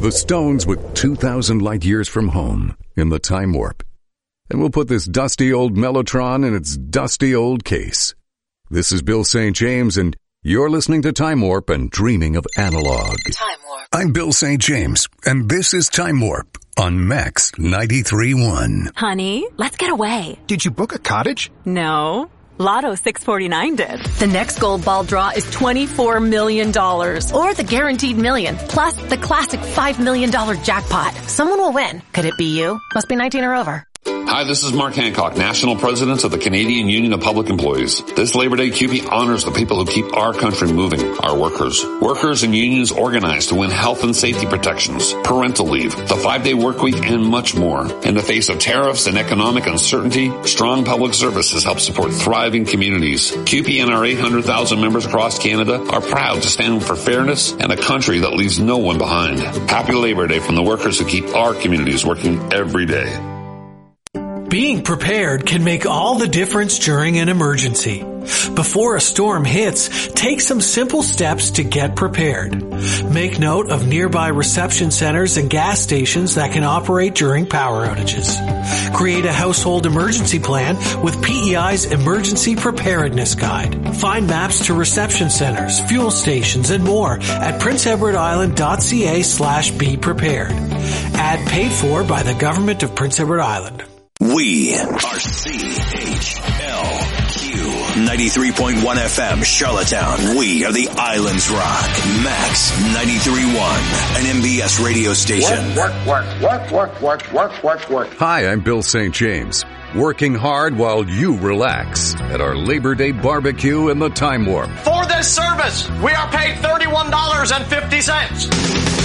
The Stones with 2,000 light years from home in the time warp. And we'll put this dusty old Mellotron in its dusty old case. This is Bill St. James, and you're listening to Time Warp and dreaming of analog. Time Warp. I'm Bill St. James, and this is Time Warp on Max 93.1. Honey, let's get away. Did you book a cottage? No. Lotto 649 did. The next gold ball draw is $24 million. Or the guaranteed million. Plus the classic $5 million jackpot. Someone will win. Could it be you? Must be 19 or over. Hi, this is Mark Hancock, National President of the Canadian Union of Public Employees. This Labor Day, CUPE honors the people who keep our country moving, our workers. Workers and unions organize to win health and safety protections, parental leave, the 5-day work week, and much more. In the face of tariffs and economic uncertainty, strong public services help support thriving communities. CUPE and our 800,000 members across Canada are proud to stand for fairness and a country that leaves no one behind. Happy Labor Day from the workers who keep our communities working every day. Being prepared can make all the difference during an emergency. Before a storm hits, take some simple steps to get prepared. Make note of nearby reception centers and gas stations that can operate during power outages. Create a household emergency plan with PEI's Emergency Preparedness Guide. Find maps to reception centers, fuel stations, and more at princeedwardisland.ca/be prepared. Ad paid for by the Government of Prince Edward Island. We are CHLQ 93.1 FM, Charlottetown. We are the Islands Rock. Max 93.1, an MBS radio station. Work. Hi, I'm Bill St. James. Working hard while you relax at our Labor Day barbecue in the Time Warp. For this service, we are paid $31.50.